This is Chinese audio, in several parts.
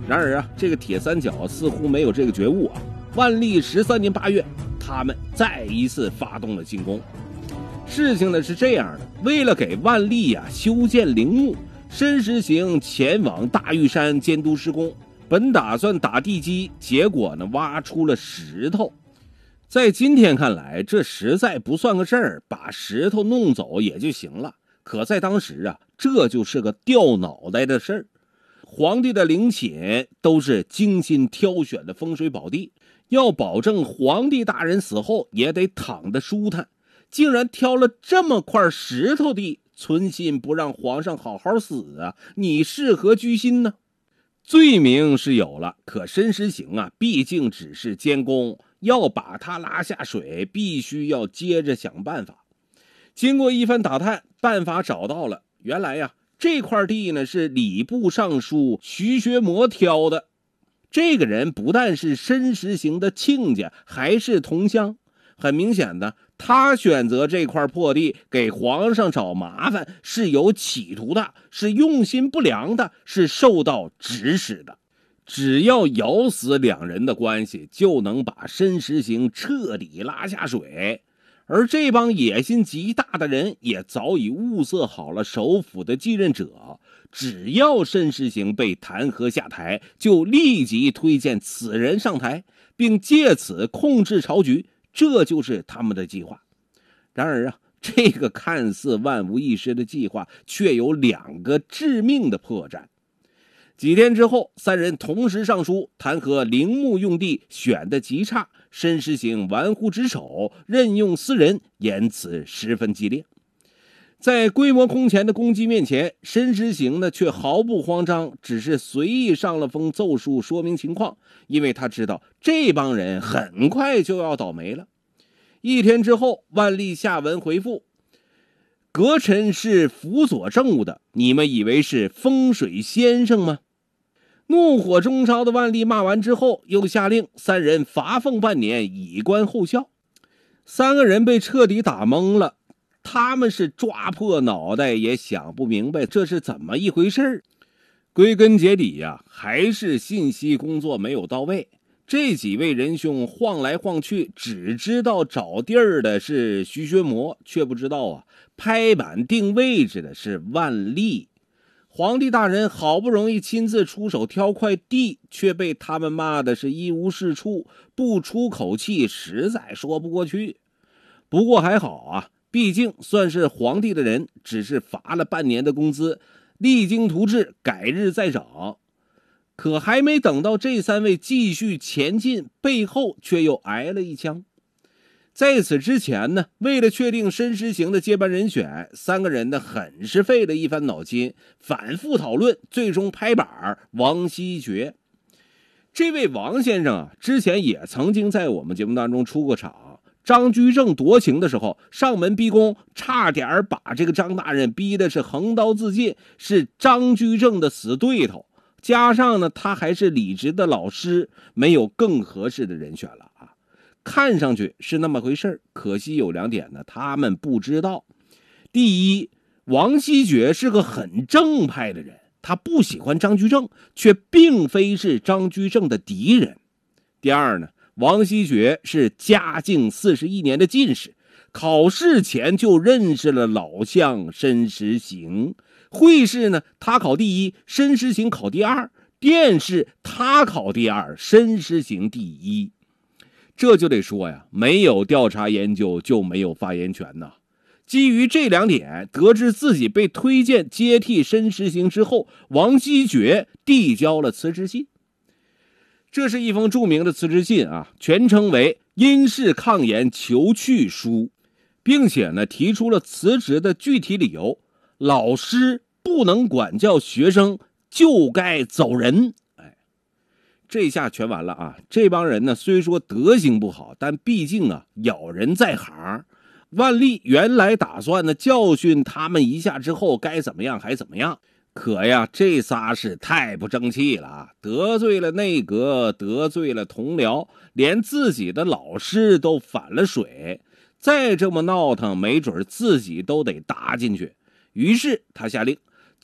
然而啊，这个铁三角似乎没有这个觉悟啊。万历13年8月，他们再一次发动了进攻。事情呢是这样的，为了给万历啊修建陵墓，申时行前往大屿山监督施工，本打算打地基，结果呢挖出了石头。在今天看来，这实在不算个事儿，把石头弄走也就行了。可在当时啊，这就是个掉脑袋的事儿。皇帝的陵寝都是精心挑选的风水宝地，要保证皇帝大人死后也得躺得舒坦，竟然挑了这么块石头地，存心不让皇上好好死啊！你是何居心呢？罪名是有了，可申时行啊，毕竟只是监工，要把他拉下水，必须要接着想办法。经过一番打探，办法找到了。原来呀，这块地呢是礼部尚书徐学谟挑的。这个人不但是申时行的亲家，还是同乡。很明显的，他选择这块破地给皇上找麻烦，是有企图的，是用心不良的，是受到指使的。只要咬死两人的关系，就能把申时行彻底拉下水。而这帮野心极大的人也早已物色好了首辅的继任者，只要申时行被弹劾下台，就立即推荐此人上台，并借此控制朝局，这就是他们的计划。然而啊，这个看似万无一失的计划却有2个致命的破绽。几天之后，3人同时上书弹劾陵墓用地选得极差，申时行玩忽职守，任用私人，言辞十分激烈。在规模空前的攻击面前，申时行呢却毫不慌张，只是随意上了封奏书说明情况，因为他知道这帮人很快就要倒霉了。1天之后，万历下文回复：阁臣是辅佐政务的，你们以为是风水先生吗？怒火中烧的万历骂完之后，又下令3人罚俸半年，以观后效。3个人被彻底打懵了，他们是抓破脑袋也想不明白这是怎么一回事。归根结底呀，还是信息工作没有到位。这几位仁兄晃来晃去，只知道找地儿的是徐学谟，却不知道啊，拍板定位置的是万历。皇帝大人好不容易亲自出手挑块地，却被他们骂的是一无是处，不出口气实在说不过去。不过还好啊，毕竟算是皇帝的人，只是罚了半年的工资，励精图治，改日再涨。可还没等到这3位继续前进，背后却又挨了一枪。在此之前呢，为了确定申时行的接班人选，3个人呢很是费了一番脑筋，反复讨论，最终拍板王希爵。这位王先生啊，之前也曾经在我们节目当中出过场。张居正夺情的时候，上门逼宫，差点把这个张大人逼的是横刀自尽，是张居正的死对头。加上呢，他还是理直的老师，没有更合适的人选了啊。看上去是那么回事，可惜有2点呢，他们不知道。第一，王希爵是个很正派的人，他不喜欢张居正，却并非是张居正的敌人。第二呢，王希爵是嘉靖41年的进士，考试前就认识了老相申时行。会试呢，他考第1，申时行考第2；殿试他考第2，申时行第1。这就得说呀，没有调查研究就没有发言权呐。基于这2点，得知自己被推荐接替申时行之后，王希爵递交了辞职信。这是一封著名的辞职信啊，全称为因事抗言求去书，并且呢提出了辞职的具体理由：老师不能管教学生，就该走人。这下全完了啊！这帮人呢，虽说德行不好，但毕竟啊，咬人在行。万历原来打算呢教训他们一下之后该怎么样还怎么样，可呀，这仨是太不争气了啊！得罪了内阁，得罪了同僚，连自己的老师都反了水。再这么闹腾，没准自己都得搭进去。于是他下令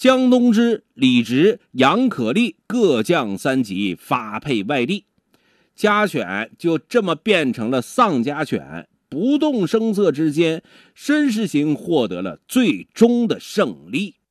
江东之、李直、杨可立各将3级发配外地，家选就这么变成了丧家犬。不动声色之间，申时行获得了最终的胜利。